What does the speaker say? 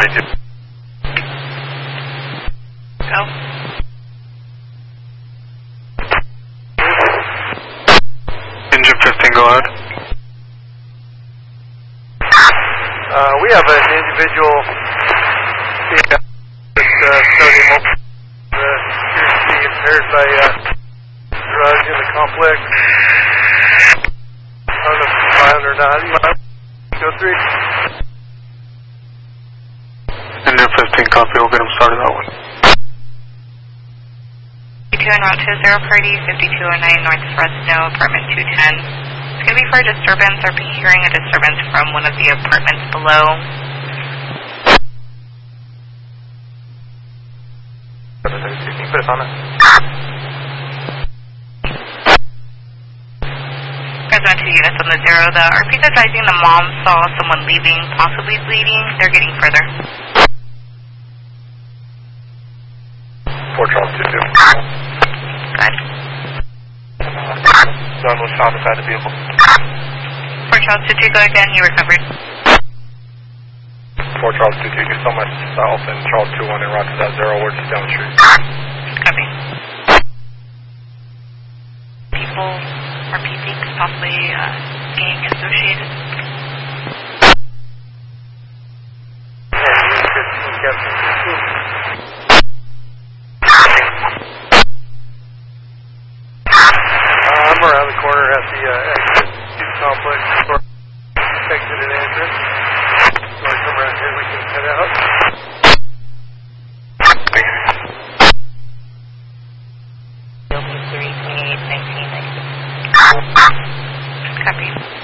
you. Go. Engine 15, go ahead. We have an individual that's sodium appears to be impaired by drugs in the complex. I don't know if it's violent or not. Go 3. Engine 15, copy. We'll get him started that one. 52 en route to 0 Party, 5209 North Fresno, apartment 210. It's going to be for a disturbance or be hearing a disturbance from one of the apartments below. Put us on it. Resident 2 units on the 0. The RP's advising the mom saw someone leaving, possibly bleeding. They're getting further. 4 Charles 2-2. Good. Zone was found beside the vehicle. 4 Charles 2-2, go again. You recovered. 4 Charles 2-2, you're so much south and Charles 2-1 en route to that 0. We're just down the street. Copy. People RP thinks possibly gang associated. I'm around the corner at the exit complex for exit and entrance. Want to come around here, we can head out.